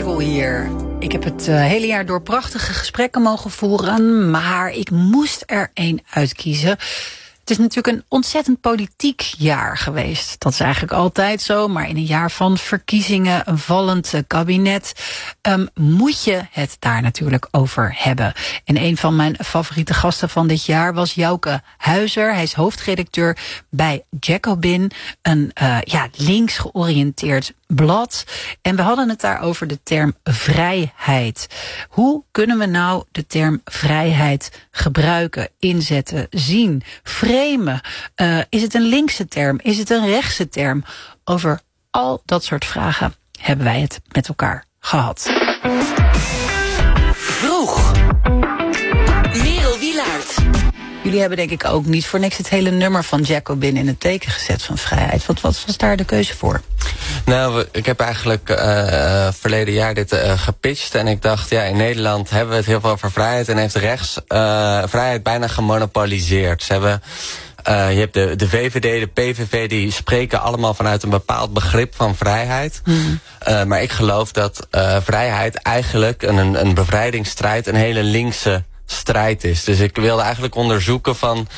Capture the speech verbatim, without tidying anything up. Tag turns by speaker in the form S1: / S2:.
S1: Merkel hier. Ik heb het uh, hele jaar door prachtige gesprekken mogen voeren, maar ik moest er één uitkiezen. Het is natuurlijk een ontzettend politiek jaar geweest. Dat is eigenlijk altijd zo, maar in een jaar van verkiezingen, een vallend uh, kabinet, um, moet je het daar natuurlijk over hebben. En een van mijn favoriete gasten van dit jaar was Jouke Huizer. Hij is hoofdredacteur bij Jacobin, een uh, ja, links georiënteerd blad. En we hadden het daar over de term vrijheid. Hoe kunnen we nou de term vrijheid gebruiken, inzetten, zien, framen? Uh, is het een linkse term? Is het een rechtse term? Over al dat soort vragen hebben wij het met elkaar gehad.
S2: Vroeg. Merel Wielaert.
S1: Jullie hebben denk ik ook niet voor niks het hele nummer van Jacobin in het teken gezet van vrijheid. Wat, wat was daar de keuze voor?
S3: Nou, ik heb eigenlijk uh, verleden jaar dit uh, gepitcht. En ik dacht, ja, in Nederland hebben we het heel veel over vrijheid. En heeft rechts uh, vrijheid bijna gemonopoliseerd. Ze hebben... Uh, je hebt de, de V V D, de P V V, die spreken allemaal vanuit een bepaald begrip van vrijheid. Mm. Uh, maar ik geloof dat uh, vrijheid eigenlijk een, een bevrijdingsstrijd, een hele linkse strijd is. Dus ik wilde eigenlijk onderzoeken van